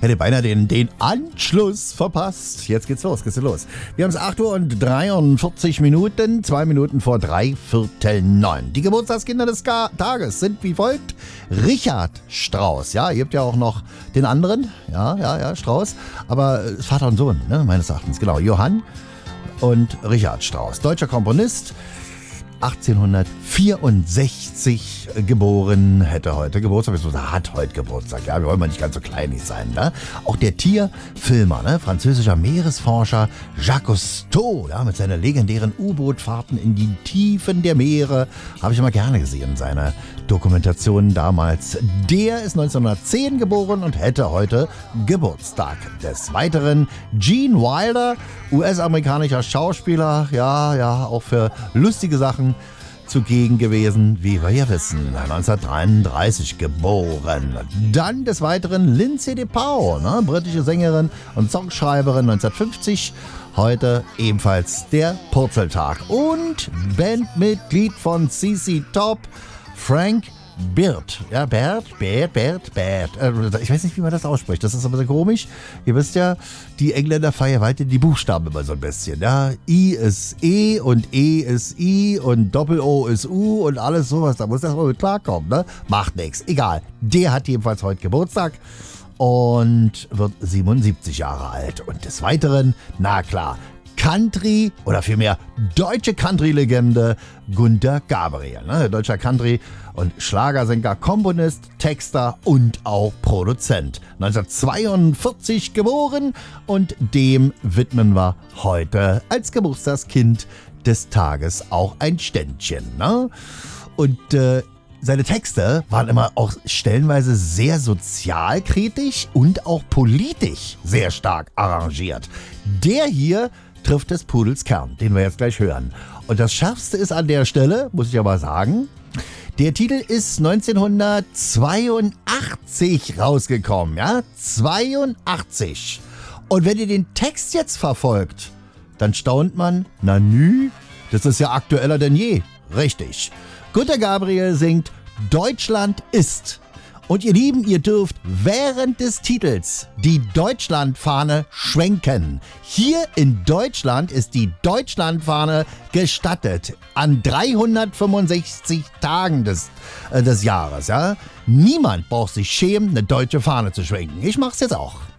Hätte beinahe den Anschluss verpasst. Jetzt geht's los. Wir haben es 8:43 Minuten, 2 Minuten vor 8:45. Die Geburtstagskinder des Tages sind wie folgt. Richard Strauss. Ja, ihr habt ja auch noch den anderen. Ja, Strauss. Aber Vater und Sohn, ne, meines Erachtens. Genau, Johann und Richard Strauss. Deutscher Komponist. 1864 geboren, hätte heute Geburtstag, hat heute Geburtstag, ja, wir wollen mal nicht ganz so kleinig sein, ne? Auch der Tierfilmer, ne? Französischer Meeresforscher Jacques Cousteau, ja, mit seinen legendären U-Boot-Fahrten in die Tiefen der Meere, habe ich immer gerne gesehen, seine Dokumentationen damals. Der ist 1910 geboren und hätte heute Geburtstag. Des Weiteren Gene Wilder, US-amerikanischer Schauspieler, ja, auch für lustige Sachen zugegen gewesen, wie wir ja wissen, 1933 geboren. Dann des Weiteren Lindsay DePaul, ne, britische Sängerin und Songschreiberin, 1950, heute ebenfalls der Purzeltag. Und Bandmitglied von CC Top, Frank Beard. Ja, Beard. Ich weiß nicht, wie man das ausspricht. Das ist aber so komisch. Ihr wisst ja, die Engländer vergewaltigen die Buchstaben immer so ein bisschen. Ja, I ist E und E ist I und Doppel-O ist U und alles sowas. Da muss das mal mit klarkommen, ne? Macht nichts. Egal. Der hat jedenfalls heute Geburtstag und wird 77 Jahre alt. Und des Weiteren, na klar, Country oder vielmehr deutsche Country-Legende Günter Gabriel. Ne? Deutscher Country- und Schlagersänger, Komponist, Texter und auch Produzent. 1942 geboren und dem widmen wir heute als Geburtstagskind des Tages auch ein Ständchen. Ne? Und seine Texte waren immer auch stellenweise sehr sozialkritisch und auch politisch sehr stark arrangiert. Der hier trifft des Pudels Kern, den wir jetzt gleich hören. Und das Schärfste ist an der Stelle, muss ich aber sagen, der Titel ist 1982 rausgekommen, ja? 82. Und wenn ihr den Text jetzt verfolgt, dann staunt man, na nü, das ist ja aktueller denn je. Richtig. Günter Gabriel singt Deutschland ist. Und ihr Lieben, ihr dürft während des Titels die Deutschlandfahne schwenken. Hier in Deutschland ist die Deutschlandfahne gestattet. An 365 Tagen des Jahres. Ja? Niemand braucht sich schämen, eine deutsche Fahne zu schwenken. Ich mach's jetzt auch.